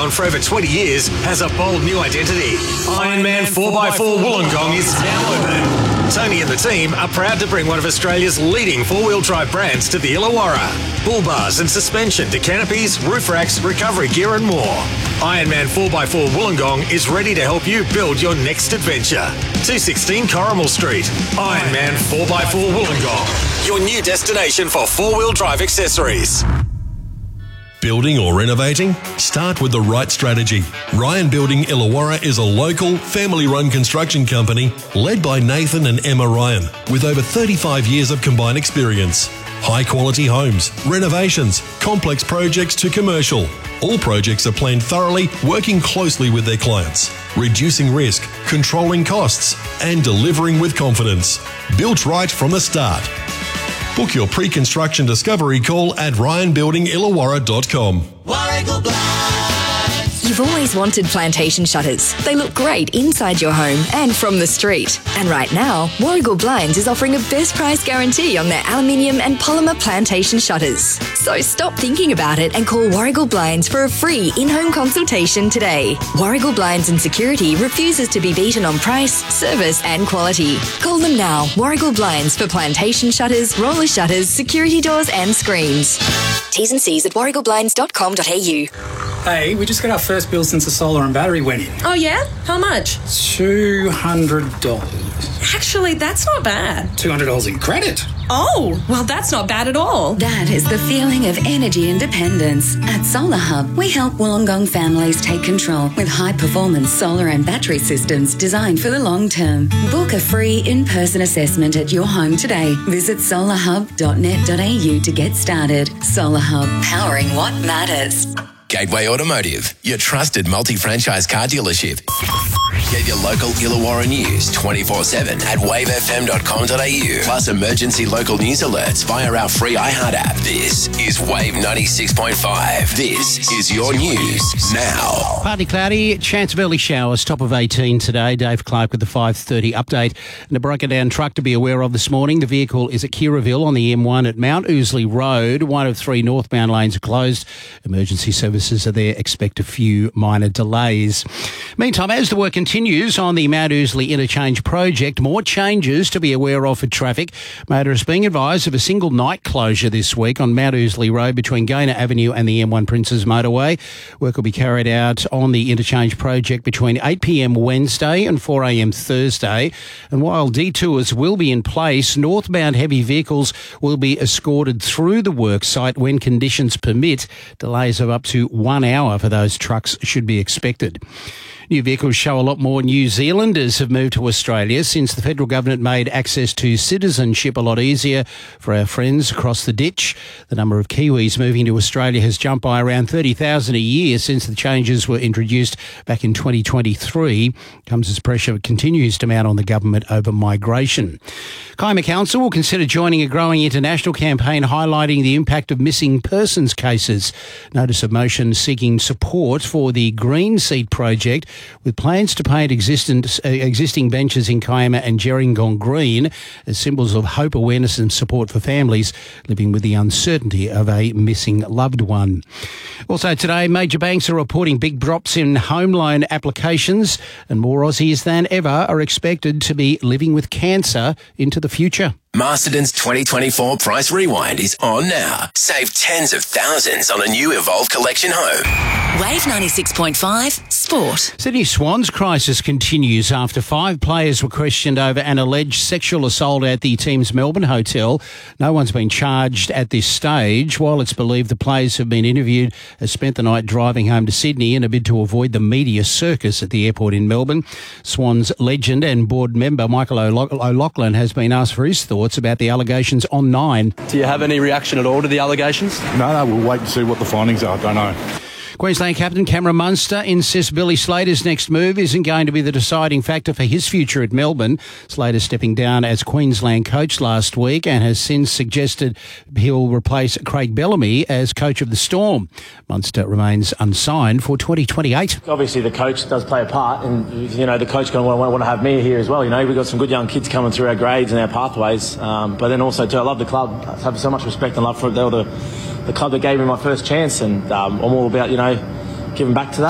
on for over 20 years, has a bold new identity. Ironman 4x4 Wollongong is now open. Tony and the team are proud to bring one of Australia's leading four-wheel drive brands to the Illawarra. Bull bars and suspension to canopies, roof racks, recovery gear and more. Ironman 4x4 Wollongong is ready to help you build your next adventure. 216 Corrimal Street. Ironman 4x4 Wollongong, your new destination for four-wheel drive accessories. Building or renovating? Start with the right strategy. Ryan Building Illawarra is a local, family-run construction company led by Nathan and Emma Ryan with over 35 years of combined experience. High-quality homes, renovations, complex projects to commercial. All projects are planned thoroughly, working closely with their clients, reducing risk, controlling costs, and delivering with confidence. Built right from the start. Book your pre-construction discovery call at ryanbuildingillawarra.com. Warragul Blinds. You've always wanted plantation shutters. They look great inside your home and from the street. And right now, Warragul Blinds is offering a best price guarantee on their aluminium and polymer plantation shutters. So stop thinking about it and call Warragul Blinds for a free in-home consultation today. Warragul Blinds and Security refuses to be beaten on price, service and quality. Call them now. Warragul Blinds for plantation shutters, roller shutters, security doors and screens. T's and C's at warragulblinds.com.au. Hey, we just got our first bill since the solar and battery went in. Oh, yeah? How much? $200. Actually, that's not bad. $200 in credit. Oh, well, that's not bad at all. That is the feeling of energy independence. At Solar Hub, we help Wollongong families take control with high-performance solar and battery systems designed for the long term. Book a free in-person assessment at your home today. Visit solarhub.net.au to get started. Solar Hub, powering what matters. Gateway Automotive, your trusted multi-franchise car dealership. Get your local Illawarra news 24/7 at wavefm.com.au. Plus emergency local news alerts via our free iHeart app. This is Wave 96.5. This is your news now. Partly cloudy, chance of early showers, top of 18 today. Dave Clark with the 5:30 update. And a broken down truck to be aware of this morning. The vehicle is at Kirraville on the M1 at Mount Ousley Road. One of three northbound lanes are closed. Emergency services are there. Expect a few minor delays. Meantime, as the work continues on the Mount Ousley Interchange project, more changes to be aware of for traffic. Motorists being advised of a single night closure this week on Mount Ousley Road between Gaynor Avenue and the M1 Princes Motorway. Work will be carried out on the interchange project between 8 p.m. Wednesday and 4 a.m. Thursday. And while detours will be in place, northbound heavy vehicles will be escorted through the work site when conditions permit. Delays of up to 1 hour for those trucks should be expected. New vehicles show a lot more New Zealanders have moved to Australia since the federal government made access to citizenship a lot easier for our friends across the ditch. The number of Kiwis moving to Australia has jumped by around 30,000 a year since the changes were introduced back in 2023. Comes as pressure continues to mount on the government over migration. Kiama Council will consider joining a growing international campaign highlighting the impact of missing persons cases. Notice of motion seeking support for the Green Seat project, with plans to paint existing benches in Kiama and Gerringong green as symbols of hope, awareness and support for families living with the uncertainty of a missing loved one. Also today, major banks are reporting big drops in home loan applications, and more Aussies than ever are expected to be living with cancer into the future. Masterton's 2024 Price Rewind is on now. Save tens of thousands on a new Evolve Collection home. Wave 96.5 Sport. Sydney Swans crisis continues after 5 players were questioned over an alleged sexual assault at the team's Melbourne hotel. No one's been charged at this stage. While it's believed the players have been interviewed, has spent the night driving home to Sydney in a bid to avoid the media circus at the airport in Melbourne. Swans legend and board member Michael O'Loughlin has been asked for his thoughts about the allegations on Nine. Do you have any reaction at all to the allegations? No, we'll wait and see what the findings are. I don't know. Queensland captain Cameron Munster insists Billy Slater's next move isn't going to be the deciding factor for his future at Melbourne. Slater stepping down as Queensland coach last week and has since suggested he'll replace Craig Bellamy as coach of the Storm. Munster remains unsigned for 2028. Obviously the coach does play a part, and the coach going to want to have me here as well. We've got some good young kids coming through our grades and our pathways, but then also too, I love the club. I have so much respect and love for it. They were the club that gave me my first chance, and I'm all about giving back to that.